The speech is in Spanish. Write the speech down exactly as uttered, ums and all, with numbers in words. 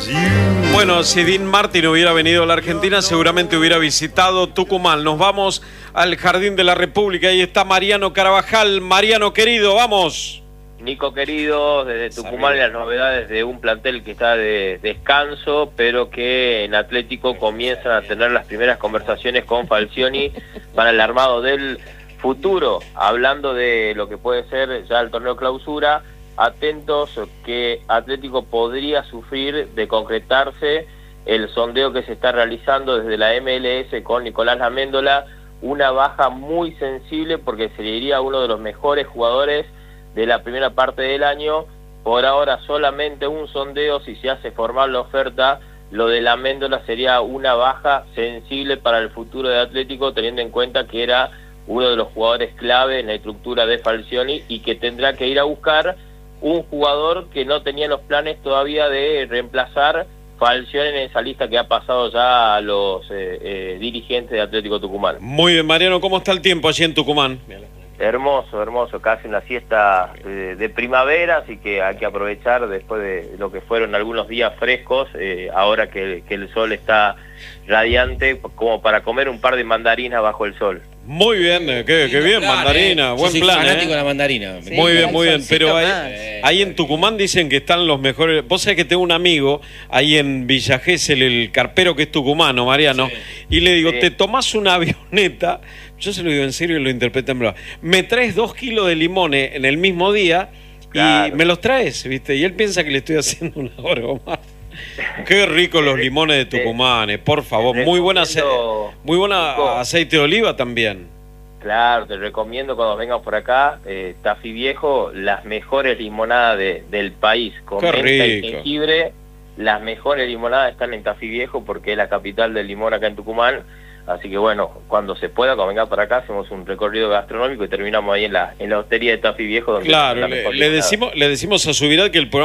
Bueno, si Dean Martin hubiera venido a la Argentina, seguramente hubiera visitado Tucumán. Nos vamos al Jardín de la República. Ahí está Mariano Carabajal. Mariano, querido, vamos. Nico, querido, desde Tucumán las novedades de un plantel que está de descanso, pero que en Atlético comienzan a tener las primeras conversaciones con Falcioni para el armado del futuro. Hablando de lo que puede ser ya el torneo clausura, atentos que Atlético podría sufrir de concretarse el sondeo que se está realizando desde la M L S con Nicolás Laméndola, una baja muy sensible porque sería uno de los mejores jugadores de la primera parte del año. Por ahora solamente un sondeo, si se hace formal la oferta, lo de Laméndola sería una baja sensible para el futuro de Atlético, teniendo en cuenta que era uno de los jugadores clave en la estructura de Falcioni y que tendrá que ir a buscar un jugador que no tenía los planes todavía de reemplazar Falcioni en esa lista que ha pasado ya a los eh, eh, dirigentes de Atlético Tucumán. Muy bien, Mariano, ¿cómo está el tiempo allí en Tucumán? Hermoso, hermoso, casi una siesta de, de primavera, así que hay que aprovechar después de lo que fueron algunos días frescos, eh, ahora que, que el sol está radiante, como para comer un par de mandarinas bajo el sol. Muy bien, eh, qué, qué bien, plan, mandarina, eh. buen Yo soy plan, fanático ¿eh? de la mandarina. Sí, muy bien, muy bien, pero ahí, más. ahí en Tucumán dicen que están los mejores. Vos sabés que tengo un amigo ahí en Villa Gesell, el carpero que es tucumano, Mariano, sí. Y le digo, sí, te tomás una avioneta, yo se lo digo en serio y lo interpreto en broma, me traes dos kilos de limones en el mismo día, claro, y me los traes, ¿viste? Y él piensa que le estoy haciendo una broma. Qué ricos los limones de Tucumán, eh, por favor, muy buena, ace muy buena aceite de oliva también. Claro, te recomiendo cuando vengas por acá, eh, Tafí Viejo, las mejores limonadas de, del país, con Qué menta y rico. jengibre. Las mejores limonadas están en Tafí Viejo porque es la capital del limón acá en Tucumán. Así que bueno, cuando se pueda, cuando vengas para acá, hacemos un recorrido gastronómico y terminamos ahí en la, en la hostería de Tafí Viejo. Donde claro, le, le, decimos, le decimos a Subirá que el programa